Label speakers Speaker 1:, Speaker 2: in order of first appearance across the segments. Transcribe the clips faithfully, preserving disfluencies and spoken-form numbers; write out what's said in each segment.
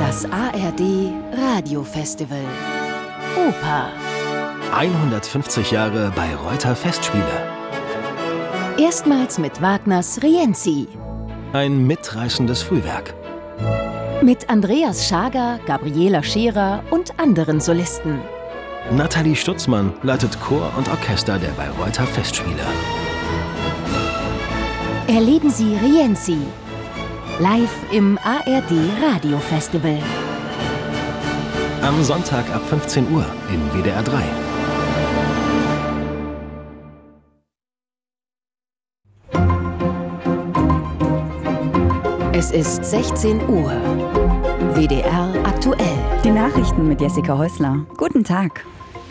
Speaker 1: Das A R D Radiofestival Oper.
Speaker 2: hundertfünfzig Jahre Bayreuther Festspiele.
Speaker 1: Erstmals mit Wagners Rienzi.
Speaker 2: Ein mitreißendes Frühwerk.
Speaker 1: Mit Andreas Schager, Gabriela Scherer und anderen Solisten.
Speaker 2: Nathalie Stutzmann leitet Chor und Orchester der Bayreuther Festspiele.
Speaker 1: Erleben Sie Rienzi live im A R D Radiofestival.
Speaker 2: Am Sonntag ab fünfzehn Uhr im W D R drei.
Speaker 1: Es ist sechzehn Uhr. W D R aktuell.
Speaker 3: Die Nachrichten mit Jessica Häusler. Guten Tag.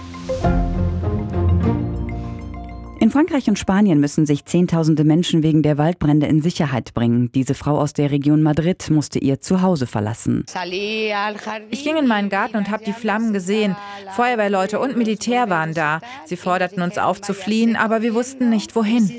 Speaker 3: In Frankreich und Spanien müssen sich Zehntausende Menschen wegen der Waldbrände in Sicherheit bringen. Diese Frau aus der Region Madrid musste ihr Zuhause verlassen.
Speaker 4: Ich ging in meinen Garten und habe die Flammen gesehen. Feuerwehrleute und Militär waren da. Sie forderten uns auf zu fliehen, aber wir wussten nicht, wohin.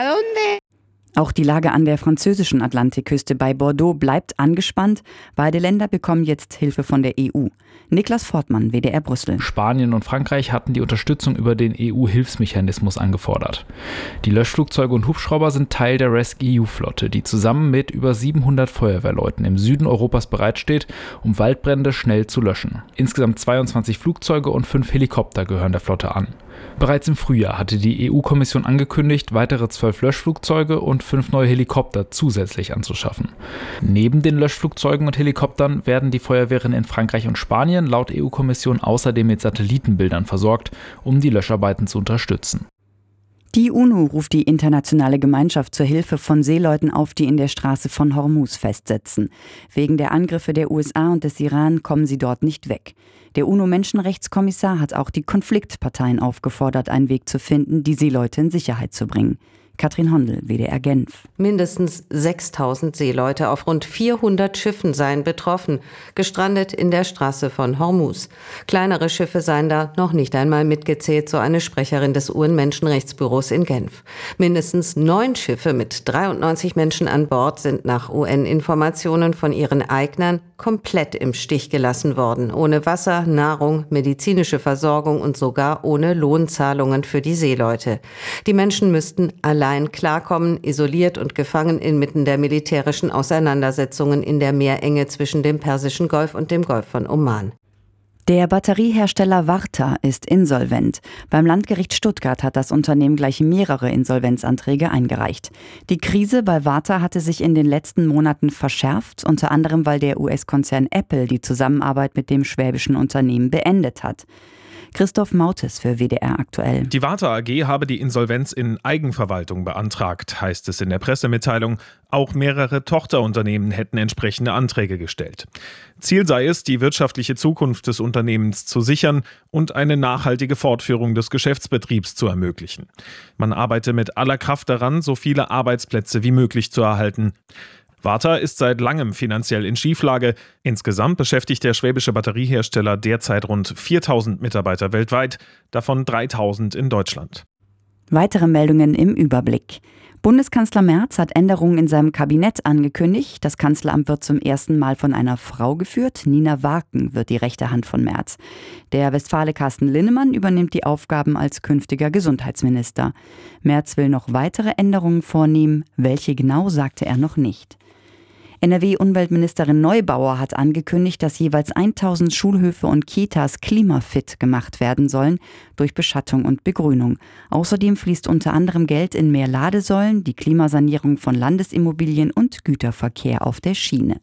Speaker 3: Auch die Lage an der französischen Atlantikküste bei Bordeaux bleibt angespannt. Beide Länder bekommen jetzt Hilfe von der E U. Niklas Fortmann, W D R Brüssel.
Speaker 5: Spanien und Frankreich hatten die Unterstützung über den E U-Hilfsmechanismus angefordert. Die Löschflugzeuge und Hubschrauber sind Teil der rescEU Flotte, die zusammen mit über siebenhundert Feuerwehrleuten im Süden Europas bereitsteht, um Waldbrände schnell zu löschen. Insgesamt zweiundzwanzig Flugzeuge und fünf Helikopter gehören der Flotte an. Bereits im Frühjahr hatte die E U-Kommission angekündigt, weitere zwölf Löschflugzeuge und fünf neue Helikopter zusätzlich anzuschaffen. Neben den Löschflugzeugen und Helikoptern werden die Feuerwehren in Frankreich und Spanien laut E U-Kommission außerdem mit Satellitenbildern versorgt, um die Löscharbeiten zu unterstützen.
Speaker 3: Die UNO ruft die internationale Gemeinschaft zur Hilfe von Seeleuten auf, die in der Straße von Hormuz festsitzen. Wegen der Angriffe der U S A und des Iran kommen sie dort nicht weg. Der UNO-Menschenrechtskommissar hat auch die Konfliktparteien aufgefordert, einen Weg zu finden, die Seeleute in Sicherheit zu bringen. Katrin Hondel, W D R Genf.
Speaker 6: Mindestens sechstausend Seeleute auf rund vierhundert Schiffen seien betroffen, gestrandet in der Straße von Hormuz. Kleinere Schiffe seien da noch nicht einmal mitgezählt, so eine Sprecherin des U N-Menschenrechtsbüros in Genf. Mindestens neun Schiffe mit dreiundneunzig Menschen an Bord sind nach U N-Informationen von ihren Eignern komplett im Stich gelassen worden, ohne Wasser, Nahrung, medizinische Versorgung und sogar ohne Lohnzahlungen für die Seeleute. Die Menschen müssten allein klarkommen, isoliert und gefangen inmitten der militärischen Auseinandersetzungen in der Meerenge zwischen dem Persischen Golf und dem Golf von Oman.
Speaker 3: Der Batteriehersteller Varta ist insolvent. Beim Landgericht Stuttgart hat das Unternehmen gleich mehrere Insolvenzanträge eingereicht. Die Krise bei Varta hatte sich in den letzten Monaten verschärft, unter anderem weil der U S-Konzern Apple die Zusammenarbeit mit dem schwäbischen Unternehmen beendet hat. Christoph Mautes für W D R aktuell.
Speaker 7: Die Varta A G habe die Insolvenz in Eigenverwaltung beantragt, heißt es in der Pressemitteilung. Auch mehrere Tochterunternehmen hätten entsprechende Anträge gestellt. Ziel sei es, die wirtschaftliche Zukunft des Unternehmens zu sichern und eine nachhaltige Fortführung des Geschäftsbetriebs zu ermöglichen. Man arbeite mit aller Kraft daran, so viele Arbeitsplätze wie möglich zu erhalten. Varta ist seit langem finanziell in Schieflage. Insgesamt beschäftigt der schwäbische Batteriehersteller derzeit rund viertausend Mitarbeiter weltweit, davon dreitausend in Deutschland.
Speaker 3: Weitere Meldungen im Überblick. Bundeskanzler Merz hat Änderungen in seinem Kabinett angekündigt. Das Kanzleramt wird zum ersten Mal von einer Frau geführt. Nina Warken wird die rechte Hand von Merz. Der Westfale Carsten Linnemann übernimmt die Aufgaben als künftiger Gesundheitsminister. Merz will noch weitere Änderungen vornehmen. Welche genau, sagte er noch nicht. N R W-Umweltministerin Neubauer hat angekündigt, dass jeweils tausend Schulhöfe und Kitas klimafit gemacht werden sollen durch Beschattung und Begrünung. Außerdem fließt unter anderem Geld in mehr Ladesäulen, die Klimasanierung von Landesimmobilien und Güterverkehr auf der Schiene.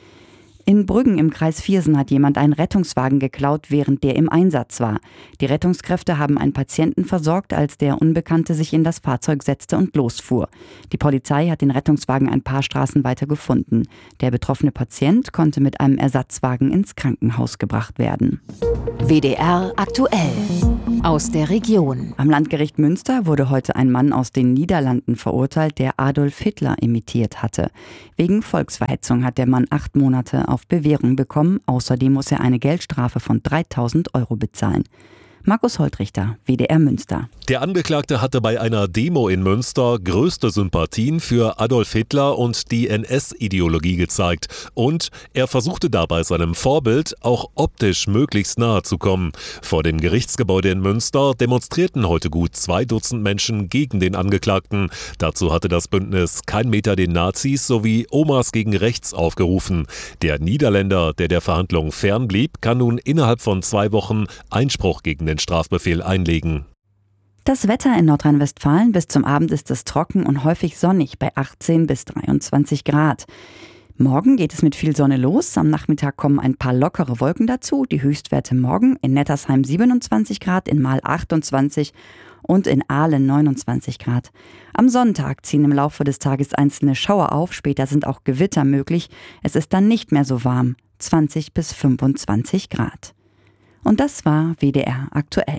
Speaker 3: In Brüggen im Kreis Viersen hat jemand einen Rettungswagen geklaut, während der im Einsatz war. Die Rettungskräfte haben einen Patienten versorgt, als der Unbekannte sich in das Fahrzeug setzte und losfuhr. Die Polizei hat den Rettungswagen ein paar Straßen weiter gefunden. Der betroffene Patient konnte mit einem Ersatzwagen ins Krankenhaus gebracht werden.
Speaker 1: W D R aktuell. Aus der Region.
Speaker 3: Am Landgericht Münster wurde heute ein Mann aus den Niederlanden verurteilt, der Adolf Hitler imitiert hatte. Wegen Volksverhetzung hat der Mann acht Monate auf Bewährung bekommen. Außerdem muss er eine Geldstrafe von dreitausend Euro bezahlen. Markus Holtrichter, W D R Münster.
Speaker 8: Der Angeklagte hatte bei einer Demo in Münster größte Sympathien für Adolf Hitler und die N S-Ideologie gezeigt. Und er versuchte dabei seinem Vorbild auch optisch möglichst nahe zu kommen. Vor dem Gerichtsgebäude in Münster demonstrierten heute gut zwei Dutzend Menschen gegen den Angeklagten. Dazu hatte das Bündnis Kein Meter den Nazis sowie Omas gegen Rechts aufgerufen. Der Niederländer, der der Verhandlung fernblieb, kann nun innerhalb von zwei Wochen Einspruch gegen den Strafbefehl einlegen.
Speaker 3: Das Wetter in Nordrhein-Westfalen: bis zum Abend ist es trocken und häufig sonnig bei achtzehn bis dreiundzwanzig Grad. Morgen geht es mit viel Sonne los. Am Nachmittag kommen ein paar lockere Wolken dazu. Die Höchstwerte morgen: in Nettersheim siebenundzwanzig Grad, in Marl achtundzwanzig und in Aalen neunundzwanzig Grad. Am Sonntag ziehen im Laufe des Tages einzelne Schauer auf. Später sind auch Gewitter möglich. Es ist dann nicht mehr so warm: zwanzig bis fünfundzwanzig Grad. Und das war W D R aktuell.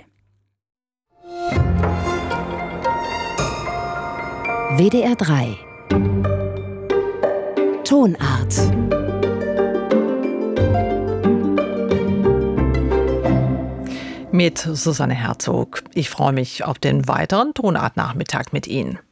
Speaker 1: W D R drei Tonart.
Speaker 9: Mit Susanne Herzog. Ich freue mich auf den weiteren Tonart-Nachmittag mit Ihnen.